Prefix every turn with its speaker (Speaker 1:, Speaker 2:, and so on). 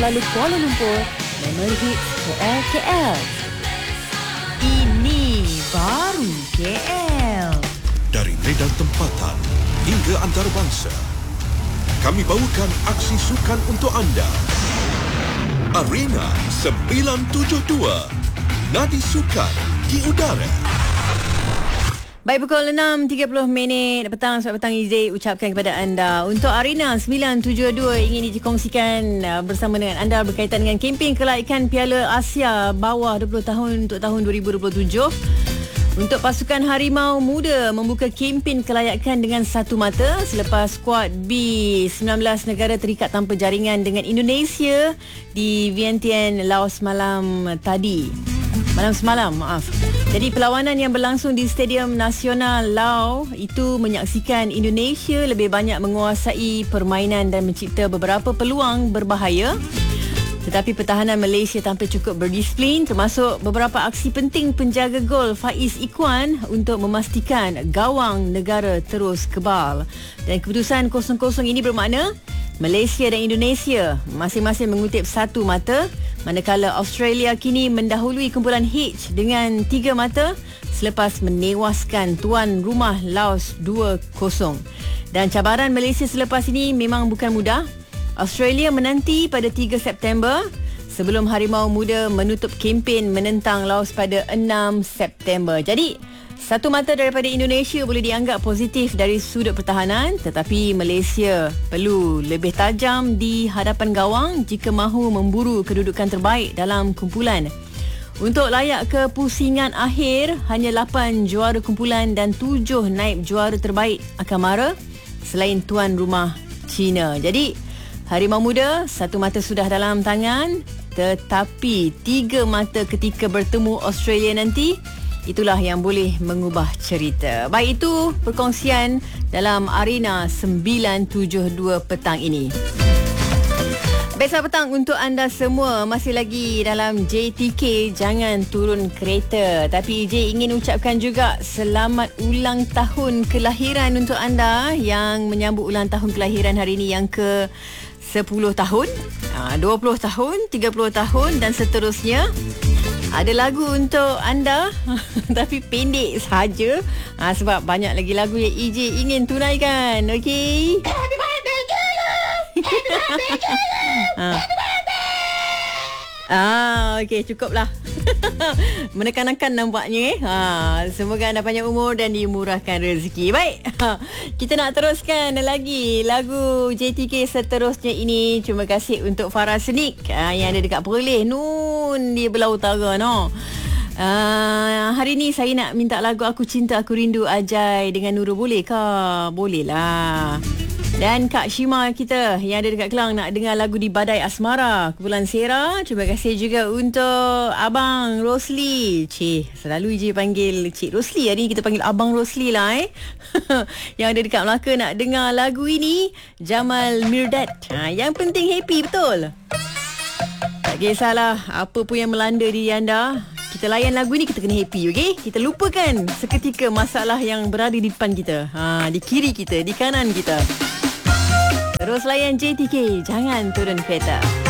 Speaker 1: lalu Kuala Lumpur, Memory Hits KL. Ini baru KL.
Speaker 2: Dari medan tempatan hingga antarabangsa, kami bawakan aksi sukan untuk anda. Arena 972, Nadi Sukan di udara.
Speaker 1: Baik, pukul 6.30 petang, selamat petang Izzy ucapkan kepada anda. Untuk Arena 972 ingin dikongsikan bersama dengan anda berkaitan dengan kempen kelaikan Piala Asia bawah 20 tahun untuk tahun 2027. Untuk pasukan Harimau Muda membuka kempen kelayakan dengan satu mata selepas skuad B 19 negara terikat tanpa jaringan dengan Indonesia di Vientiane, Laos semalam. Jadi perlawanan yang berlangsung di Stadium Nasional Laos itu menyaksikan Indonesia lebih banyak menguasai permainan dan mencipta beberapa peluang berbahaya. Tetapi pertahanan Malaysia tampil cukup berdisiplin, termasuk beberapa aksi penting penjaga gol Faiz Ikhwan untuk memastikan gawang negara terus kebal. Dan keputusan 0-0 ini bermakna Malaysia dan Indonesia masing-masing mengutip satu mata, manakala Australia kini mendahului kumpulan H dengan 3 mata selepas menewaskan tuan rumah Laos 2-0. Dan cabaran Malaysia selepas ini memang bukan mudah. Australia menanti pada 3 September sebelum Harimau Muda menutup kempen menentang Laos pada 6 September. Jadi, satu mata daripada Indonesia boleh dianggap positif dari sudut pertahanan, tetapi Malaysia perlu lebih tajam di hadapan gawang jika mahu memburu kedudukan terbaik dalam kumpulan. Untuk layak ke pusingan akhir, hanya 8 juara kumpulan dan 7 naib juara terbaik akan mara selain tuan rumah China. Jadi, Harimau Muda, satu mata sudah dalam tangan, tetapi 3 mata ketika bertemu Australia nanti, itulah yang boleh mengubah cerita. Baik, itu perkongsian dalam Arena 972 petang ini. Biasa petang untuk anda semua, masih lagi dalam JTK, jangan turun kereta. Tapi J ingin ucapkan juga selamat ulang tahun kelahiran untuk anda yang menyambut ulang tahun kelahiran hari ini yang ke 10 tahun, 20 tahun, 30 tahun dan seterusnya. Ada lagu untuk anda tapi pendek saja sebab banyak lagi lagu yang EJ ingin tunaikan. Okey. Happy birthday to you. Happy birthday to you. Okey, cukuplah. Menekan-nekan nampaknya. Semoga anda panjang umur dan dimurahkan rezeki. Baik, kita nak teruskan lagi lagu JTK seterusnya ini. Terima kasih untuk Farah Senik yang ada dekat Perlis Nun di belah utara, no. Hari ni saya nak minta lagu Aku Cinta Aku Rindu Ajai dengan Nurul, boleh ke? Boleh lah. Dan Kak Shima kita yang ada dekat Kelang nak dengar lagu Di Badai Asmara, Kumpulan Sera. Terima kasih juga untuk Abang Rosli. Selalu je panggil Cik Rosli. Hari ni kita panggil Abang Rosli lah yang ada dekat Melaka nak dengar lagu ini, Jamal Mirdad. Yang penting happy, betul? Tak kisahlah apa pun yang melanda diri anda, kita layan lagu ni, kita kena happy, okey? Kita lupakan seketika masalah yang berada di depan kita, di kiri kita, di kanan kita. Terus layan JTK, jangan turun kereta.